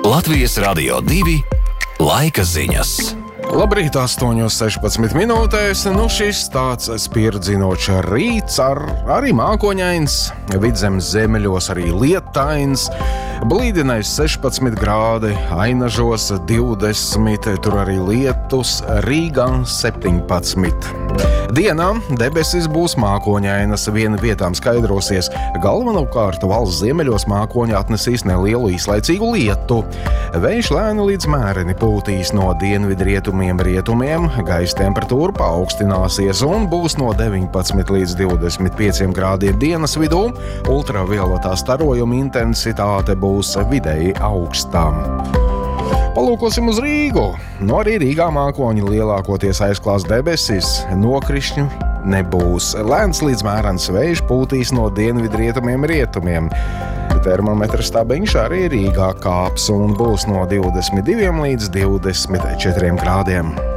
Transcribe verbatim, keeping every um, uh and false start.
Latvijas Radio divi laika ziņas. Labrīt, astoņos sešpadsmit minūtēs. Nu šis tāds spirdzinošs rīts, ar, arī mākoņains, vidzemes ziemeļos arī lietains, blīdinais sešpadsmit grādi, Ainažos divdesmit, tur arī lietus, Rīgā septiņpadsmit. Dienā debesis būs mākoņainas, viena vietām skaidrosies, galvenokārt valsts ziemeļos mākoņi atnesīs nelielu īslaicīgu lietu. Vējš lēni līdz mēreni pūtīs no dienvidrietumiem rietumiem, gaisa temperatūra paaugstināsies un būs no deviņpadsmit līdz divdesmit pieciem grādiem dienas vidū, ultravioletā starojuma intensitāte būs vidēji augstām. Palūkosim uz Rīgu. No arī Rīgā mākoņi lielākoties aizklās debesis, nokrišņu nebūs. Lēns līdz mērens vējš pūtīs no dienvidrietumiem rietumiem. Termometra stabiņš arī Rīgā kāps un būs no divdesmit diviem līdz divdesmit četriem grādiem.